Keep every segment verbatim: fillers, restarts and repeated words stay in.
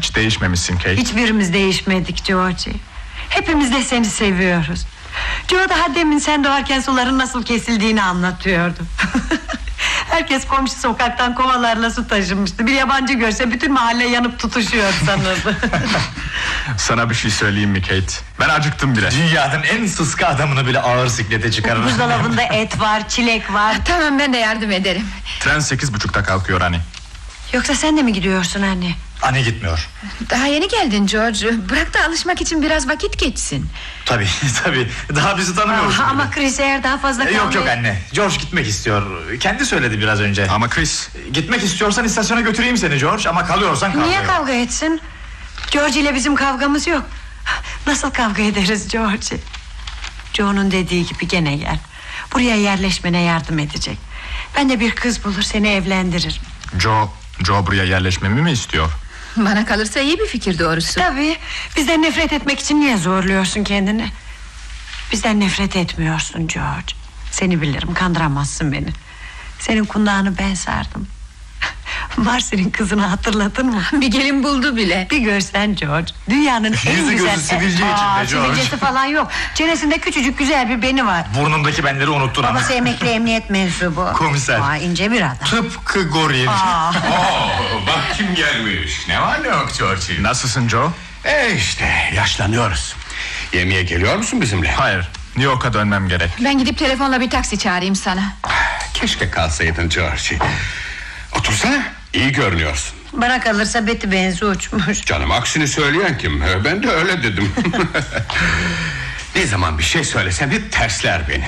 hiç değişmemişsin Kate. Hiçbirimiz değişmedik Georgie. Hepimiz de seni seviyoruz. Joe daha demin sen doğarken suların nasıl kesildiğini anlatıyordu. Herkes komşu sokaktan kovalarla su taşımıştı. Bir yabancı görse bütün mahalle yanıp tutuşuyor sanırdı. Sana bir şey söyleyeyim mi Kate? Ben acıktım bile. Dünyanın en sıska adamını bile ağır siklete çıkarır. Buzdolabında et var, çilek var. Tamam, ben de yardım ederim. Tren sekiz buçukta kalkıyor hani. Yoksa sen de mi gidiyorsun anne? Anne gitmiyor. Daha yeni geldin George. Bırak da alışmak için biraz vakit geçsin. Tabii tabii. Daha bizi tanımıyoruz. Aa, ama Chris eğer daha fazla Ee, kalmayı... Yok yok anne. George gitmek istiyor. Kendi söyledi biraz önce. Ama Chris... Gitmek istiyorsan istasyona götüreyim seni George. Ama kalıyorsan kal. Niye kavga etsin? George ile bizim kavgamız yok. Nasıl kavga ederiz George? Joe'nun dediği gibi gene gel. Buraya yerleşmene yardım edecek. Ben de bir kız bulur seni evlendiririm. Joe, Joe buraya yerleşmemi mi istiyor? Bana kalırsa iyi bir fikir doğrusu. Tabii. Bizden nefret etmek için niye zorluyorsun kendini? Bizden nefret etmiyorsun George. Seni bilirim, kandıramazsın beni. Senin kundağını ben sardım. Marcy'nin kızını hatırladın mı? Bir gelin buldu bile. Bir görsen George, dünyanın Yüzü en güzel... gözü sivilce içinde Aa, George. Sivilcesi falan yok. Çenesinde küçücük güzel bir beni var. Burnundaki benleri unuttun ama. Babası emekli emniyet mensubu. Komiser. Aa, ince bir adam. Tıpkı goril. Aa. Oo, bak kim gelmiş. Ne var ne yok George? Nasılsın Joe? E işte yaşlanıyoruz. Yemeğe geliyor musun bizimle? Hayır, New York'a dönmem gerek. Ben gidip telefonla bir taksi çağırayım sana. Keşke kalsaydın George. Otursana, iyi görünüyorsun. Bana kalırsa Betty benzi uçmuş. Canım, aksini söyleyen kim? Ben de öyle dedim. Ne zaman bir şey söylesem hep tersler beni.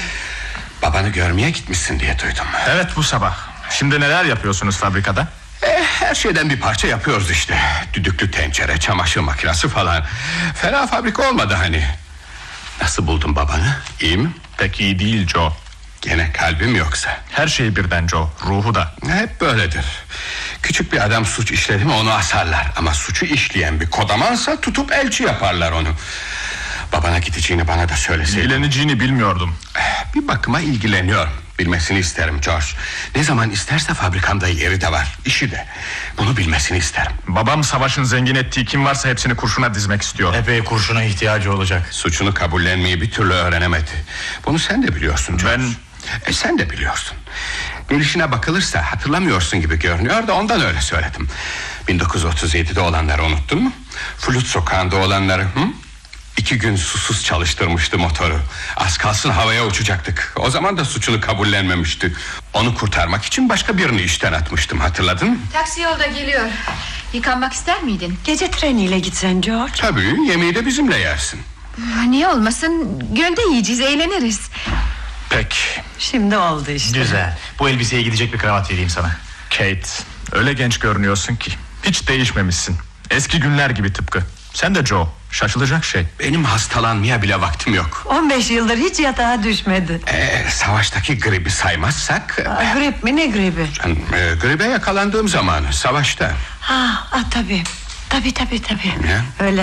Babanı görmeye gitmişsin diye duydum. Evet, bu sabah. Şimdi neler yapıyorsunuz fabrikada? Eh, her şeyden bir parça yapıyoruz işte. Düdüklü tencere, çamaşır makinesi falan. Fena fabrika olmadı hani. Nasıl buldun babanı? İyi mi? Pek iyi değil Joe. Gene kalbim yoksa? Her şey birden Joe, ruhu da. Hep böyledir. Küçük bir adam suç işledi mi onu asarlar. Ama suçu işleyen bir kodamansa tutup elçi yaparlar onu. Babana gideceğini bana da söyleseydin. İlgileneceğini bilmiyordum. Bir bakıma ilgileniyorum. Bilmesini isterim George. Ne zaman isterse fabrikamda yeri de var, işi de. Bunu bilmesini isterim. Babam savaşın zengin ettiği kim varsa hepsini kurşuna dizmek istiyor. Epey kurşuna ihtiyacı olacak. Suçunu kabullenmeyi bir türlü öğrenemedi. Bunu sen de biliyorsun George. Ben... E, sen de biliyorsun. Gelişine bakılırsa hatırlamıyorsun gibi görünüyor da ondan öyle söyledim. bin dokuz yüz otuz yedide olanları unuttun mu? Flüt sokağında olanları, hı? İki gün susuz çalıştırmıştı motoru. Az kalsın havaya uçacaktık. O zaman da suçunu kabullenmemişti. Onu kurtarmak için başka birini işten atmıştım, hatırladın mı? Taksi yolda geliyor. Yıkanmak ister miydin? Gece treniyle gitsen George. Tabii, yemeği de bizimle yersin. Niye olmasın? Gölde yiyeceğiz, eğleniriz. Pek. Şimdi oldu işte. Güzel. Bu elbiseye gidecek bir kravat vereyim sana. Kate, öyle genç görünüyorsun ki. Hiç değişmemişsin. Eski günler gibi tıpkı. Sen de Joe, şaşılacak şey. Benim hastalanmaya bile vaktim yok. on beş yıldır hiç yatağa düşmedi. Ee, savaştaki gribi saymazsak... Aa, grip mi, ne gribi? Canım, e, gribe yakalandığım zamanı, savaşta. Ha, ah, tabii. Tabii tabii tabii. Ne? Öyle.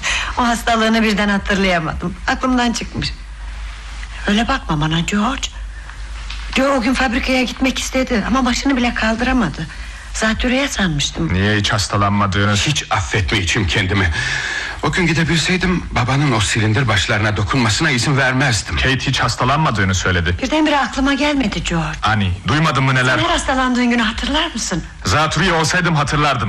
O hastalığını birden hatırlayamadım. Aklımdan çıkmış. Öyle bakma bana George. Joe o gün fabrikaya gitmek istedi ama başını bile kaldıramadı. Zatürreye sanmıştım. Niye hiç hastalanmadığını... Hiç affetmeyeceğim kendimi. O gün gidebilseydim babanın o silindir başlarına dokunmasına izin vermezdim. Kate hiç hastalanmadığını söyledi. Birdenbire aklıma gelmedi George. Ani, duymadın mı neler? Sen her hastalandığın günü hatırlar mısın? Zatürre olsaydım hatırlardım.